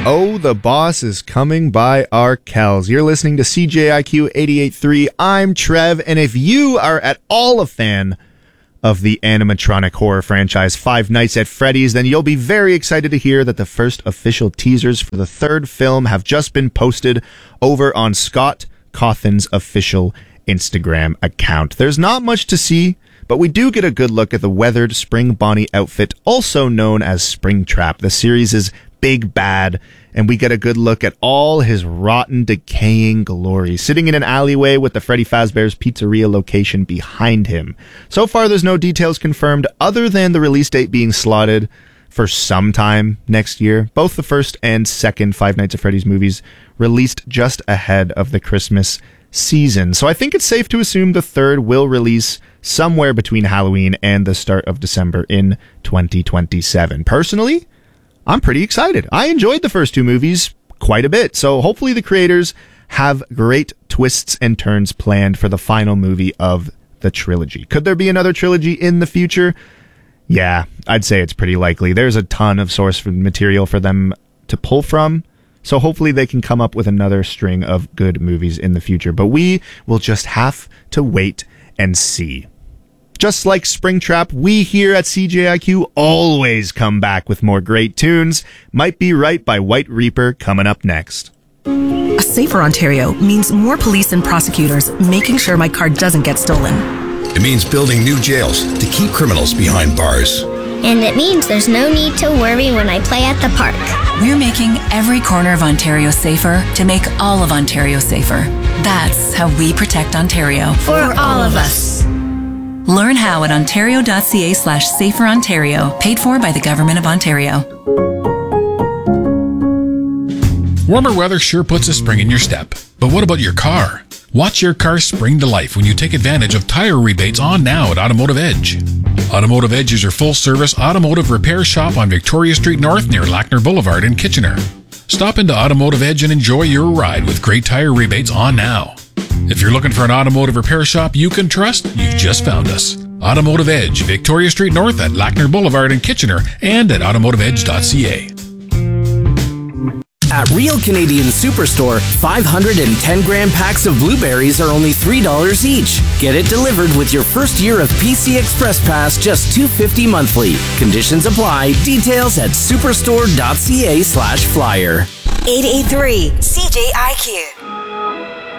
Oh, the boss is coming by our Kells. You're listening to CJIQ 88.3. I'm Trev, and if you are at all a fan of the animatronic horror franchise Five Nights at Freddy's, then you'll be very excited to hear that the first official teasers for the third film have just been posted over on Scott Cawthon's official Instagram account. There's not much to see, but we do get a good look at the weathered Spring Bonnie outfit, also known as Springtrap, the series' big bad, and we get a good look at all his rotten, decaying glory, sitting in an alleyway with the Freddy Fazbear's Pizzeria location behind him. So far, there's no details confirmed other than the release date being slotted for sometime next year. Both the first and second Five Nights at Freddy's movies released just ahead of the Christmas season. So I think it's safe to assume the third will release somewhere between Halloween and the start of December in 2027. Personally, I'm pretty excited. I enjoyed the first two movies quite a bit, so hopefully the creators have great twists and turns planned for the final movie of the trilogy. Could there be another trilogy in the future? Yeah, I'd say it's pretty likely. There's a ton of source material for them to pull from, so hopefully they can come up with another string of good movies in the future. But we will just have to wait and see. Just like Springtrap, we here at CJIQ always come back with more great tunes. Might Be Right by White Reaper coming up next. A safer Ontario means more police and prosecutors making sure my car doesn't get stolen. It means building new jails to keep criminals behind bars. And it means there's no need to worry when I play at the park. We're making every corner of Ontario safer to make all of Ontario safer. That's how we protect Ontario. For all of us. Learn how at ontario.ca/saferontario, paid for by the Government of Ontario. Warmer weather sure puts a spring in your step. But what about your car? Watch your car spring to life when you take advantage of tire rebates on now at Automotive Edge. Automotive Edge is your full-service automotive repair shop on Victoria Street North near Lackner Boulevard in Kitchener. Stop into Automotive Edge and enjoy your ride with great tire rebates on now. If you're looking for an automotive repair shop you can trust, you've just found us. Automotive Edge, Victoria Street North at Lackner Boulevard in Kitchener and at automotiveedge.ca. At Real Canadian Superstore, 510-gram packs of blueberries are only $3 each. Get it delivered with your first year of PC Express Pass, just $2.50 monthly. Conditions apply. Details at superstore.ca/flyer. 88.3 CJIQ.